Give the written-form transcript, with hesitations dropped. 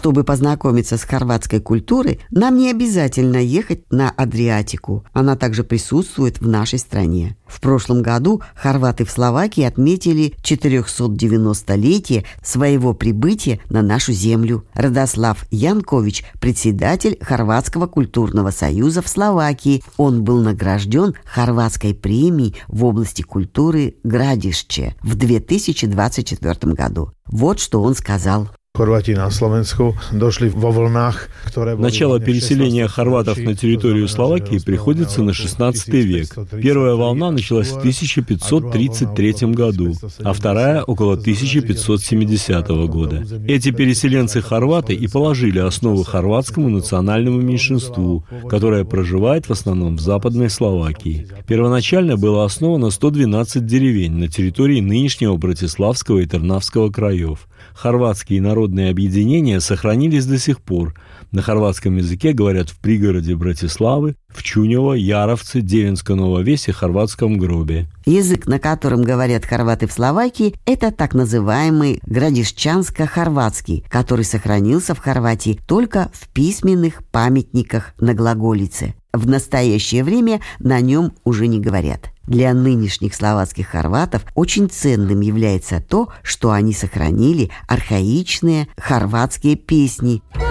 Чтобы познакомиться с хорватской культурой, нам не обязательно ехать на Адриатику. Она также присутствует в нашей стране. В прошлом году хорваты в Словакии отметили 490-летие своего прибытия на нашу землю. Радослав Янкович, председатель Хорватского культурного союза в Словакии. Он был награжден хорватской премией в области культуры Градишче в 2024 году. Вот что он сказал. Начало переселения хорватов на территорию Словакии приходится на XVI век. Первая волна началась в 1533 году, а вторая – около 1570 года. Эти переселенцы-хорваты и положили основу хорватскому национальному меньшинству, которое проживает в основном в Западной Словакии. Первоначально было основано 112 деревень на территории нынешнего Братиславского и Трнавского краев. Хорватские народные объединения сохранились до сих пор. На хорватском языке говорят в пригороде Братиславы, в Чунево, Яровце, Девинско-Новой Весе, Хорватском Гробе. Язык, на котором говорят хорваты в Словакии, это так называемый градишчанско-хорватский, который сохранился в Хорватии только в письменных памятниках на глаголице. В настоящее время на нем уже не говорят. Для нынешних словацких хорватов очень ценным является то, что они сохранили архаичные хорватские песни.